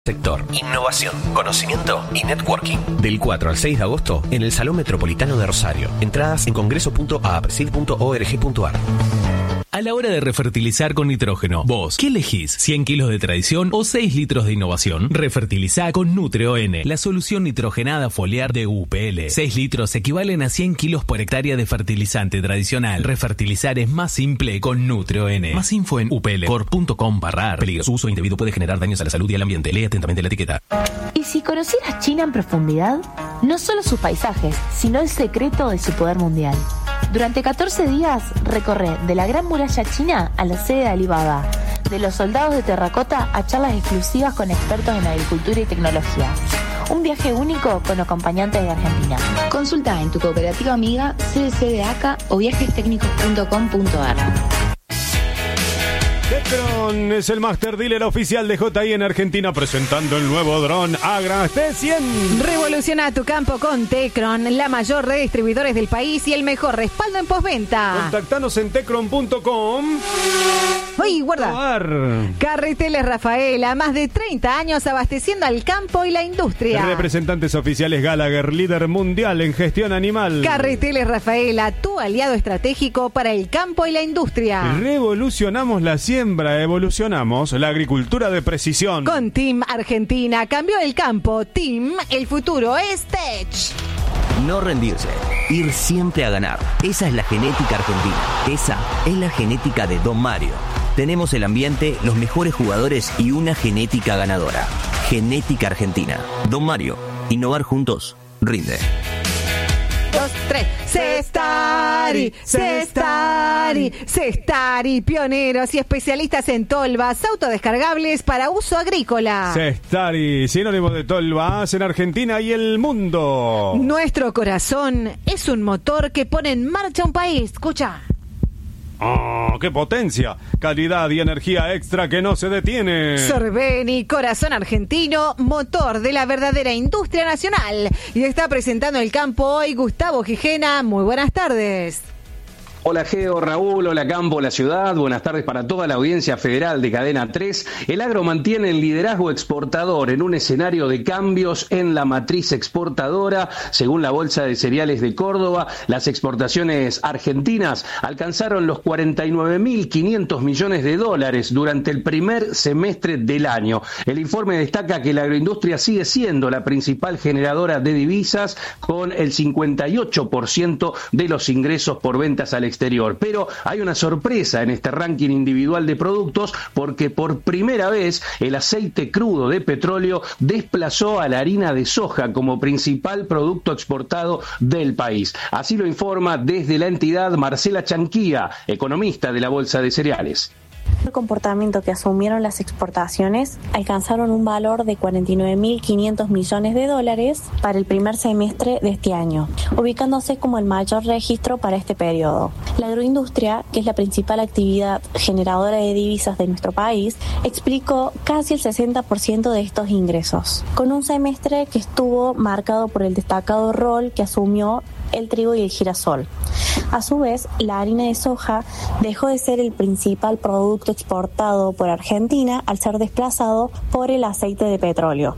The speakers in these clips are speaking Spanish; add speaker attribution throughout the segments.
Speaker 1: Sector, innovación, conocimiento y networking. Del 4 al 6 de agosto en el Salón Metropolitano de Rosario. Entradas en congreso.aapresil.org.ar.
Speaker 2: A la hora de refertilizar con nitrógeno, vos, ¿qué elegís? ¿100 kilos de tradición o 6 litros de innovación? Refertilizá con Nutre-ON, la solución nitrogenada foliar de UPL. 6 litros equivalen a 100 kilos por hectárea de fertilizante tradicional. Refertilizar es más simple con Nutre-ON. Más info en uplcorp.com/ar. Peligro. Su uso indebido puede generar daños a la salud y al ambiente. Lee atentamente la etiqueta.
Speaker 3: ¿Y si conocieras China en profundidad? No solo sus paisajes, sino el secreto de su poder mundial. Durante 14 días recorre de la Gran Muralla China a la sede de Alibaba, de los soldados de terracota a charlas exclusivas con expertos en agricultura y tecnología. Un viaje único con acompañantes de Argentina. Consulta en tu cooperativa amiga, CDC de ACA o viajestecnicos.com.ar.
Speaker 4: Tecron es el Master Dealer oficial de JI en Argentina, presentando el nuevo dron Agra T100.
Speaker 5: Revoluciona tu campo con Tecron, la mayor red de distribuidores del país y el mejor respaldo en postventa.
Speaker 4: Contactanos en tecron.com.
Speaker 5: ¡Uy, guarda! Carreteles Rafaela, más de 30 años abasteciendo al campo y la industria.
Speaker 4: Representantes oficiales Gallagher, líder mundial en gestión animal.
Speaker 5: Carreteles Rafaela, tu aliado estratégico para el campo y la industria.
Speaker 4: Revolucionamos la siembra, evolucionamos la agricultura de precisión.
Speaker 5: Con Team Argentina, cambió el campo. Team, el futuro es Tech.
Speaker 6: No rendirse, ir siempre a ganar. Esa es la genética argentina. Esa es la genética de Don Mario. Tenemos el ambiente, los mejores jugadores y una genética ganadora. Genética argentina. Don Mario, innovar juntos, rinde.
Speaker 5: 2, 3. Cestari, pioneros y especialistas en tolvas autodescargables para uso agrícola.
Speaker 4: Cestari, sinónimo de tolvas en Argentina y el mundo.
Speaker 5: Nuestro corazón es un motor que pone en marcha un país. Escucha.
Speaker 4: ¡Oh, qué potencia! Calidad y energía extra que no se detiene.
Speaker 5: Sorbeni, corazón argentino, motor de la verdadera industria nacional. Y está presentando el campo hoy Gustavo Gijena. Muy buenas tardes.
Speaker 7: Hola Geo, Raúl, hola Campo, la ciudad, buenas tardes para toda la audiencia federal de Cadena 3. El agro mantiene el liderazgo exportador en un escenario de cambios en la matriz exportadora. Según la Bolsa de Cereales de Córdoba, las exportaciones argentinas alcanzaron los 49.500 millones de dólares durante el primer semestre del año. El informe destaca que la agroindustria sigue siendo la principal generadora de divisas con el 58% de los ingresos por ventas al exterior. Pero hay una sorpresa en este ranking individual de productos porque por primera vez el aceite crudo de petróleo desplazó a la harina de soja como principal producto exportado del país. Así lo informa desde la entidad Marcela Chanquía, economista de la Bolsa de Cereales.
Speaker 8: El comportamiento que asumieron las exportaciones alcanzaron un valor de 49.500 millones de dólares para el primer semestre de este año, ubicándose como el mayor registro para este periodo. La agroindustria, que es la principal actividad generadora de divisas de nuestro país, explicó casi el 60% de estos ingresos, con un semestre que estuvo marcado por el destacado rol que asumió el trigo y el girasol. A su vez, la harina de soja dejó de ser el principal producto exportado por Argentina al ser desplazado por el aceite de petróleo.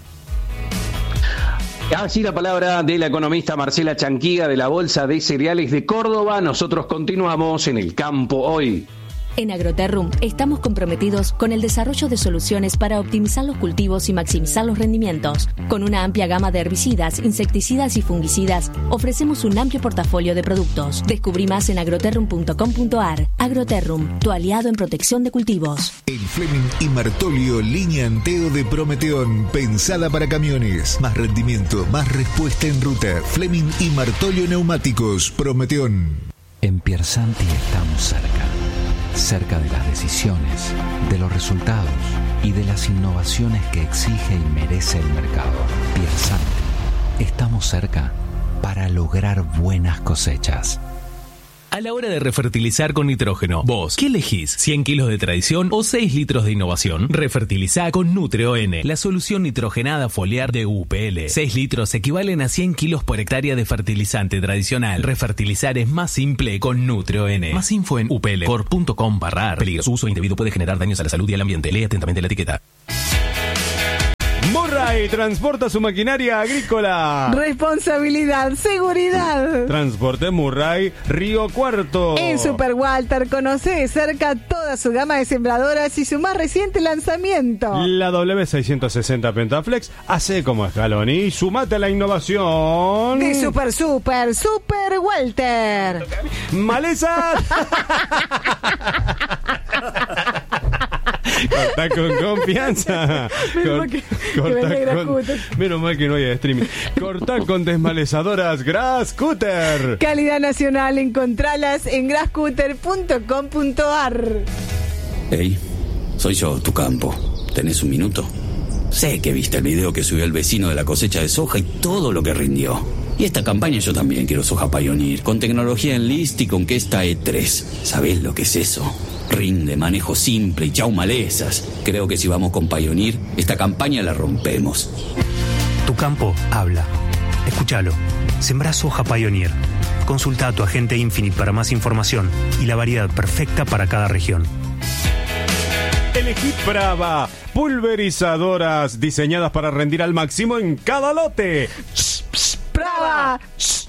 Speaker 7: Así la palabra de la economista Marcela Chanquía de la Bolsa de Cereales de Córdoba. Nosotros continuamos en el campo hoy.
Speaker 9: En Agroterrum estamos comprometidos con el desarrollo de soluciones para optimizar los cultivos y maximizar los rendimientos. Con una amplia gama de herbicidas, insecticidas y fungicidas, ofrecemos un amplio portafolio de productos. Descubrí más en agroterrum.com.ar. Agroterrum, tu aliado en protección de cultivos.
Speaker 10: El Fleming y Martolio línea Anteo de Prometeón, pensada para camiones. Más rendimiento, más respuesta en ruta. Fleming y Martolio Neumáticos, Prometeón.
Speaker 11: En Piersanti estamos cerca de las decisiones, de los resultados y de las innovaciones que exige y merece el mercado. Piersanti, estamos cerca para lograr buenas cosechas.
Speaker 2: A la hora de refertilizar con nitrógeno, vos, ¿qué elegís? ¿100 kilos de tradición o 6 litros de innovación? Refertilizá con Nutre-ON, la solución nitrogenada foliar de UPL. 6 litros equivalen a 100 kilos por hectárea de fertilizante tradicional. Refertilizar es más simple con Nutre-ON. Más info en uplcorp.com/ar. Peligro. Su uso indebido puede generar daños a la salud y al ambiente. Lee atentamente la etiqueta.
Speaker 4: Murray transporta su maquinaria agrícola.
Speaker 5: Responsabilidad, seguridad.
Speaker 4: Transporte Murray, Río Cuarto.
Speaker 5: En Super Walter conoce de cerca toda su gama de sembradoras y su más reciente lanzamiento.
Speaker 4: La W660 Pentaflex hace como Scaloni y sumate a la innovación
Speaker 5: de Super Walter.
Speaker 4: ¡Maleza! Cortá con confianza. Menos mal que no hay streaming. Cortá con desmalezadoras Grasscutter.
Speaker 5: Calidad nacional, encontralas en grasscutter.com.ar.
Speaker 12: Hey, soy yo, tu campo. ¿Tenés un minuto? Sé que viste el video que subió el vecino de la cosecha de soja y todo lo que rindió. Y esta campaña yo también quiero Soja Pioneer, con tecnología Enlist y con Questa E3. ¿Sabés lo que es eso? Rinde, manejo simple y chau malezas. Creo que si vamos con Pioneer, esta campaña la rompemos.
Speaker 13: Tu campo habla. Escúchalo. Sembrá soja Pioneer. Consulta a tu agente Infinite para más información y la variedad perfecta para cada región.
Speaker 4: Elegí Brava, pulverizadoras diseñadas para rendir al máximo en cada lote.
Speaker 5: Brava,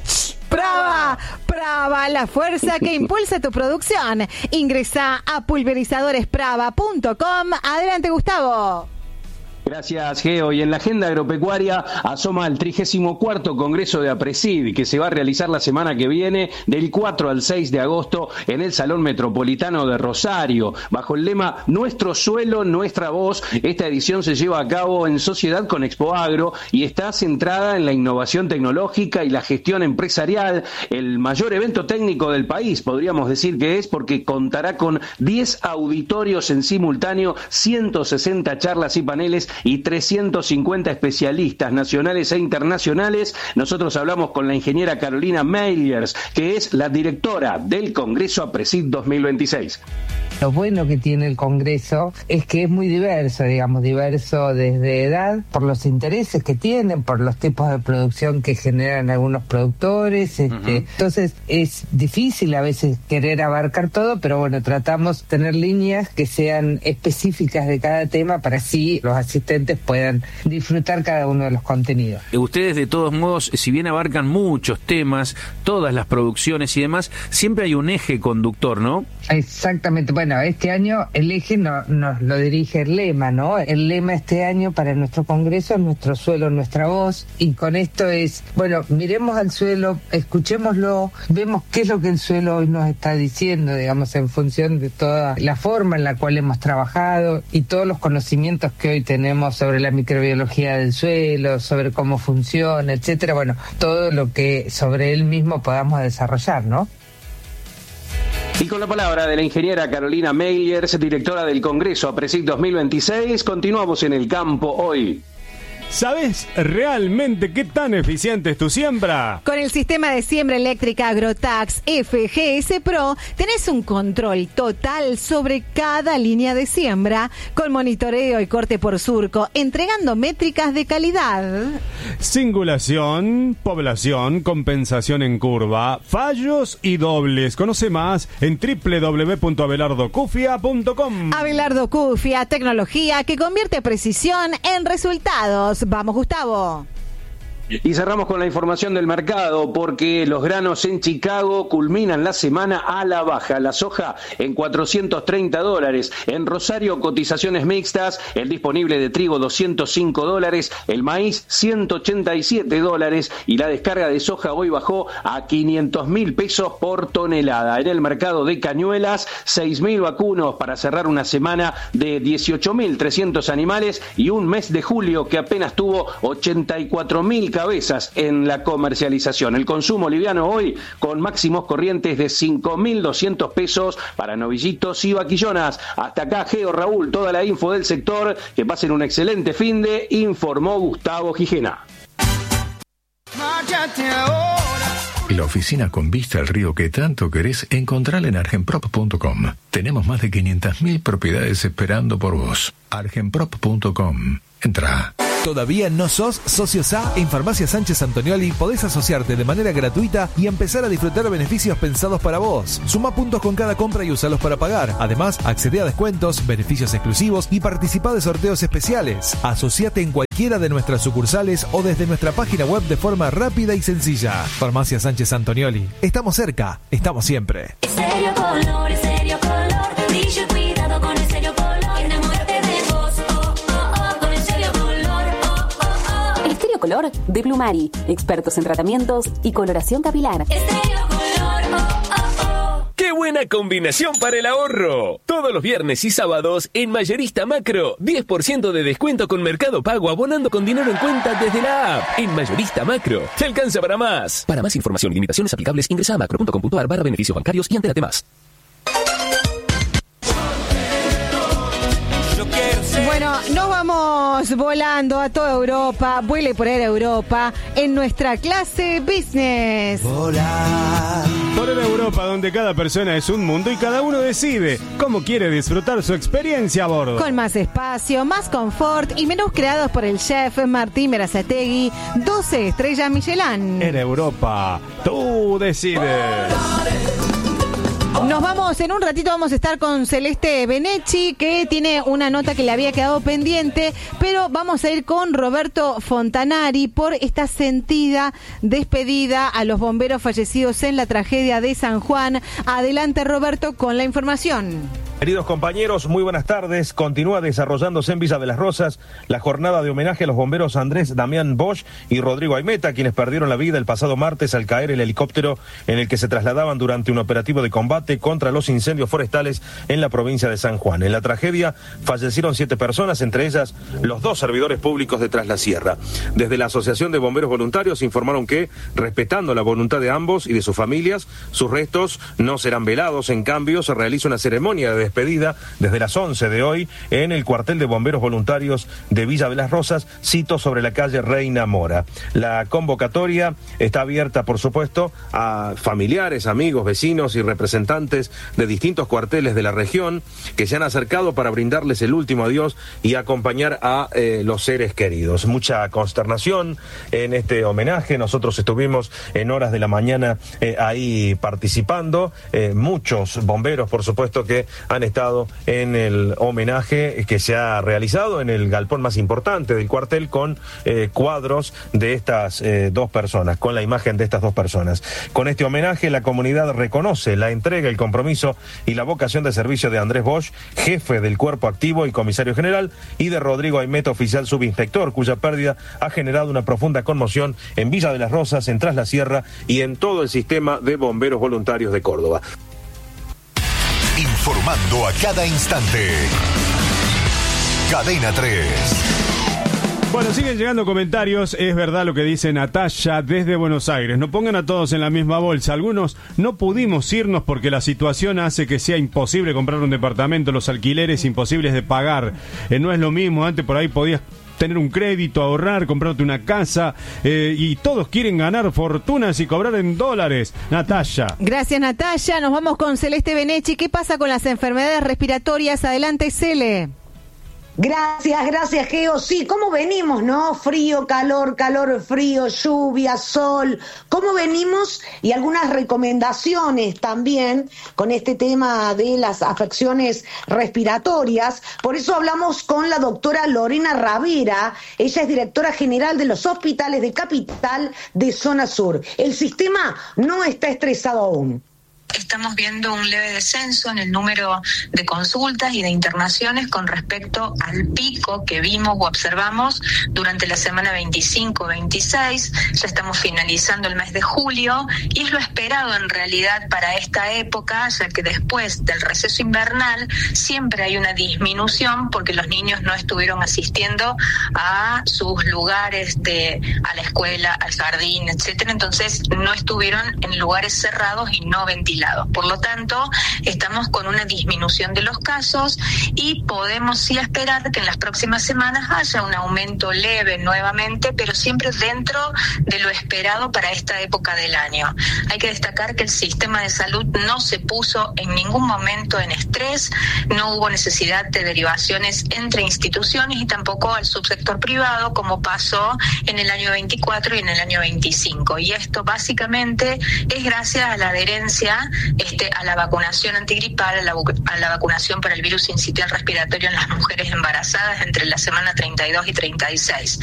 Speaker 5: Brava, la fuerza que impulsa tu producción. Ingresa a pulverizadoresprava.com. Adelante, Gustavo.
Speaker 7: Gracias, Geo. Y en la agenda agropecuaria asoma el 34º Congreso de APRESID, que se va a realizar la semana que viene, del 4 al 6 de agosto, en el Salón Metropolitano de Rosario, bajo el lema Nuestro suelo, nuestra voz. Esta edición se lleva a cabo en sociedad con Expoagro y está centrada en la innovación tecnológica y la gestión empresarial. El mayor evento técnico del país, podríamos decir que es, porque contará con 10 auditorios en simultáneo, 160 charlas y paneles y 350 especialistas nacionales e internacionales. Nosotros hablamos con la ingeniera Carolina Meyers, que es la directora del Congreso APRESID 2026.
Speaker 14: Lo bueno que tiene el Congreso es que es muy diverso, diverso desde edad, por los intereses que tienen, por los tipos de producción que generan algunos productores. Entonces es difícil a veces querer abarcar todo, pero bueno, tratamos de tener líneas que sean específicas de cada tema para así los asistentes puedan disfrutar cada uno de los contenidos.
Speaker 15: Ustedes, de todos modos, si bien abarcan muchos temas, todas las producciones y demás, siempre hay un eje conductor, ¿no?
Speaker 14: Exactamente. Bueno, este año el eje nos lo dirige el lema, ¿no? El lema este año para nuestro congreso es Nuestro suelo, nuestra voz, y con esto es, bueno, miremos al suelo, escuchémoslo, vemos qué es lo que el suelo hoy nos está diciendo, en función de toda la forma en la cual hemos trabajado y todos los conocimientos que hoy tenemos sobre la microbiología del suelo, sobre cómo funciona, etcétera. Bueno, todo lo que sobre él mismo podamos desarrollar, ¿no?
Speaker 7: Y con la palabra de la ingeniera Carolina Meyers, directora del Congreso APRESID 2026, continuamos en el campo hoy.
Speaker 4: ¿Sabes realmente qué tan eficiente es tu siembra?
Speaker 5: Con el sistema de siembra eléctrica Agrotax FGS Pro tenés un control total sobre cada línea de siembra, con monitoreo y corte por surco, entregando métricas de calidad.
Speaker 4: Singulación, población, compensación en curva, fallos y dobles. Conoce más en www.abelardocufia.com.
Speaker 5: Abelardo Cufia, tecnología que convierte precisión en resultados. Vamos, Gustavo.
Speaker 7: Y cerramos con la información del mercado, porque los granos en Chicago culminan la semana a la baja. La soja en $430, en Rosario cotizaciones mixtas, el disponible de trigo $205, el maíz $187 y la descarga de soja hoy bajó a 500.000 pesos por tonelada. En el mercado de cañuelas, 6.000 vacunos para cerrar una semana de 18.300 animales y un mes de julio que apenas tuvo 84.000 cabezas en la comercialización. El consumo liviano hoy con máximos corrientes de 5.200 pesos para novillitos y vaquillonas. Hasta acá, Geo, Raúl, toda la info del sector. Que pasen un excelente finde, informó Gustavo Gijena.
Speaker 10: La oficina con vista al río que tanto querés, encontrala en argenprop.com. Tenemos más de 500.000 propiedades esperando por vos. argenprop.com. Entrá.
Speaker 16: ¿Todavía no sos socio SA? En Farmacia Sánchez Antonioli podés asociarte de manera gratuita y empezar a disfrutar beneficios pensados para vos. Suma puntos con cada compra y usalos para pagar. Además, accede a descuentos, beneficios exclusivos y participa de sorteos especiales. Asociate en cualquiera de nuestras sucursales o desde nuestra página web de forma rápida y sencilla. Farmacia Sánchez Antonioli. Estamos cerca, estamos siempre.
Speaker 17: Estéreo Color, Estéreo Color. Brillo y cuidado con Estéreo Color. Enamórate de vos, con Estéreo Color,
Speaker 18: Estéreo Color de Blumari. Expertos en tratamientos y coloración capilar.
Speaker 17: Estéreo Color,
Speaker 1: ¡Qué buena combinación para el ahorro! Todos los viernes y sábados en Mayorista Macro, 10% de descuento con Mercado Pago abonando con dinero en cuenta desde la app. En Mayorista Macro, te alcanza para más. Para más información y limitaciones aplicables, ingresa a macro.com.ar/beneficios bancarios y entérate más.
Speaker 5: Bueno, nos vamos volando a toda Europa, vuele por Air Europa, en nuestra clase Business.
Speaker 4: Por Air Europa, donde cada persona es un mundo y cada uno decide cómo quiere disfrutar su experiencia a bordo.
Speaker 5: Con más espacio, más confort y menús creados por el chef Martín Berazategui, 12 estrellas Michelin.
Speaker 4: Air Europa, tú decides.
Speaker 5: Nos vamos, en un ratito vamos a estar con Celeste Benecci, que tiene una nota que le había quedado pendiente, pero vamos a ir con Roberto Fontanari por esta sentida despedida a los bomberos fallecidos en la tragedia de San Juan. Adelante, Roberto, con la información.
Speaker 19: Queridos compañeros, muy buenas tardes. Continúa desarrollándose en Villa de las Rosas la jornada de homenaje a los bomberos Andrés Damián Bosch y Rodrigo Aimeta, quienes perdieron la vida el pasado martes al caer el helicóptero en el que se trasladaban durante un operativo de combate contra los incendios forestales en la provincia de San Juan. En la tragedia fallecieron 7 personas, entre ellas los 2 servidores públicos de Tras la Sierra. Desde la Asociación de Bomberos Voluntarios informaron que, respetando la voluntad de ambos y de sus familias, sus restos no serán velados. En cambio, se realiza una ceremonia de despedida desde las 11 de hoy en el cuartel de bomberos voluntarios de Villa de las Rosas, sito sobre la calle Reina Mora. La convocatoria está abierta, por supuesto, a familiares, amigos, vecinos y representantes de distintos cuarteles de la región que se han acercado para brindarles el último adiós y acompañar a los seres queridos. Mucha consternación en este homenaje. Nosotros estuvimos en horas de la mañana ahí participando. Muchos bomberos, por supuesto, que han estado en el homenaje que se ha realizado en el galpón más importante del cuartel con cuadros de estas 2 personas, con la imagen de estas 2 personas. Con este homenaje la comunidad reconoce la entrega, el compromiso y la vocación de servicio de Andrés Bosch, jefe del cuerpo activo y comisario general, y de Rodrigo Aimeta, oficial subinspector, cuya pérdida ha generado una profunda conmoción en Villa de las Rosas, en Tras la Sierra y en todo el sistema de bomberos voluntarios de Córdoba.
Speaker 10: Informando a cada instante. Cadena 3.
Speaker 4: Bueno, siguen llegando comentarios. Es verdad lo que dice Natalia desde Buenos Aires. No pongan a todos en la misma bolsa. Algunos no pudimos irnos porque la situación hace que sea imposible comprar un departamento, los alquileres imposibles de pagar. No es lo mismo. Antes por ahí podías tener un crédito, ahorrar, comprarte una casa, y todos quieren ganar fortunas y cobrar en dólares. Natalia.
Speaker 5: Gracias, Natalia. Nos vamos con Celeste Benecci. ¿Qué pasa con las enfermedades respiratorias? Adelante, Cele.
Speaker 20: Gracias, Geo. Sí, ¿cómo venimos, no? Frío, calor, frío, lluvia, sol. ¿Cómo venimos? Y algunas recomendaciones también con este tema de las afecciones respiratorias. Por eso hablamos con la doctora Lorena Ravera. Ella es directora general de los hospitales de Capital de Zona Sur. El sistema no está estresado aún.
Speaker 21: Estamos viendo un leve descenso en el número de consultas y de internaciones con respecto al pico que vimos o observamos durante la semana 25-26. Ya estamos finalizando el mes de julio y es lo esperado en realidad para esta época, ya que después del receso invernal siempre hay una disminución porque los niños no estuvieron asistiendo a sus lugares a la escuela, al jardín, etcétera. Entonces no estuvieron en lugares cerrados y no ventilados. aislados. Por lo tanto, estamos con una disminución de los casos y podemos sí esperar que en las próximas semanas haya un aumento leve nuevamente, pero siempre dentro de lo esperado para esta época del año. Hay que destacar que el sistema de salud no se puso en ningún momento en estrés, no hubo necesidad de derivaciones entre instituciones y tampoco al subsector privado, como pasó en el año 24 y en el año 25. Y esto básicamente es gracias a la adherencia a la vacunación antigripal, a la vacunación para el virus sincitial respiratorio en las mujeres embarazadas entre la semana 32 y 36.